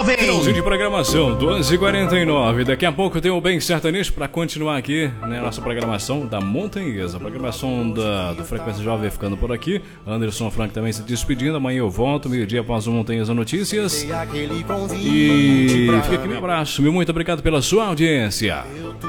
jovem. Finalzinho de programação, 12h49. Daqui a pouco tem o Bem Sertanejo para continuar aqui, né? Nossa programação da Montanhesa. A programação do Frequência Jovem ficando por aqui. Anderson Frank também se despedindo. Amanhã eu volto, meio-dia após o Montanhesa Notícias. E fica aqui meu abraço, meu muito obrigado pela sua audiência.